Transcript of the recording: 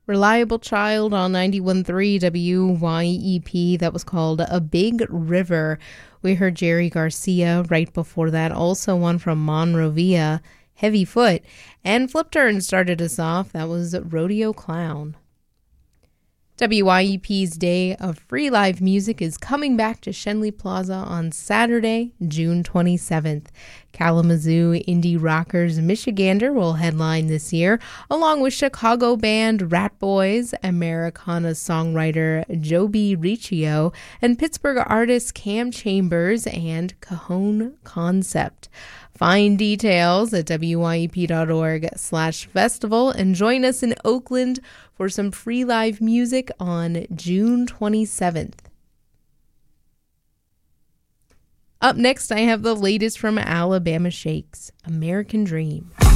Reliable Child on 91.3 WYEP. That was called A Big River. We heard Jerry Garcia right before that. Also one from Monrovia, Heavy Foot. And Flip Turn started us off. That was Rodeo Clown. WYEP's Day of Free Live Music is coming back to Schenley Plaza on Saturday, June 27th. Kalamazoo indie rockers Michigander will headline this year, along with Chicago band Rat Boys, Americana songwriter Joby Riccio, and Pittsburgh artists Cam Chambers and Cajon Concept. Find details at wyep.org/festival and join us in Oakland for some free live music on June 27th. Up next, I have the latest from Alabama Shakes, American Dream.